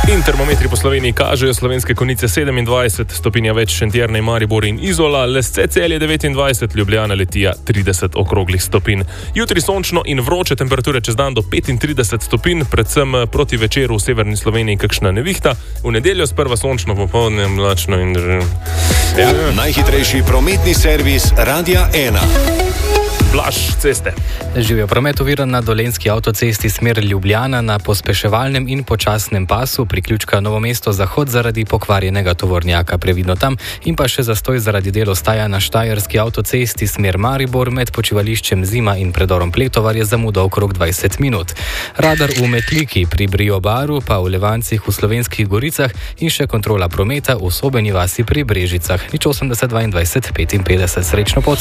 In termometri po Sloveniji kažejo Slovenske Konjice 27, stopinja več Šentjerne, Maribor in Izola, Lesce, Celje 29, Ljubljana, Litija 30 okroglih stopinj. Jutri sončno in vroče, temperature čez dan do 35 stopinj, predvsem proti večeru v severni Sloveniji kakšna nevihta, v nedeljo sprva sončno, popoldne mlačno in Najhitrejši prometni servis Radia 1. Blaž ceste. Živijo promet oviran na Dolenjski avtocesti smer Ljubljana na pospeševalnem in počasnem pasu, priključka Novo mesto Zahod zaradi pokvarjenega tovornjaka, previdno tam, in pa še zastoj zaradi del ostaja na Štajerski avtocesti smer Maribor med počivališčem Zima in predorom Pletovar je zamuda okrog 20 minut. Radar v Metliki pri Briobaru, pa v Levancih v Slovenskih Goricah in še kontrola prometa v Sobeni vasi pri Brežicah. 80 22 55. Srečno pot.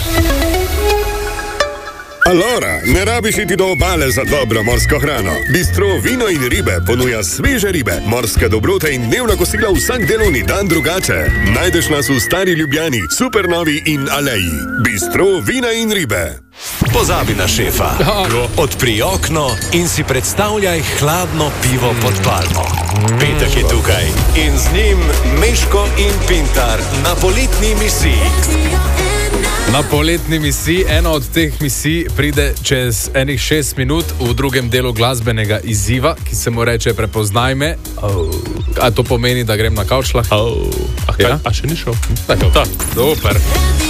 Alora, ne rabiš iti do obale za dobro morsko hrano. Bistro Vino in ribe ponuja sveže ribe, morske dobrote in dnevna kosila vsak delovni dan drugače. Najdeš nas v Stari Ljubljani, Supernovi in Aleji. Bistro Vina in ribe. Pozabi na šefa. Odpri okno in si predstavljaj hladno pivo pod palmo. Petek je tukaj in z njim Meško in Pintar na poletni misiji. Na poletni misiji, ena od teh misij pride čez enih 6 minut v drugem delu glasbenega izziva, ki se mu reče Prepoznaj me. A to pomeni, da grem na kavčlah? A še ni šel? Tako, super.